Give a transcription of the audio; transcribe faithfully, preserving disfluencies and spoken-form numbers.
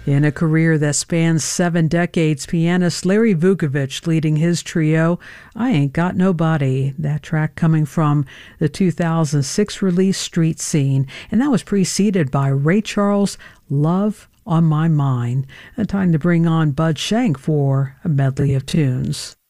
In a career that spans seven decades, pianist Larry Vukovich leading his trio, I Ain't Got Nobody. That track coming from the two thousand six release Street Scene, and that was preceded by Ray Charles' Love on My Mind. And time to bring on Bud Shank for a medley of tunes.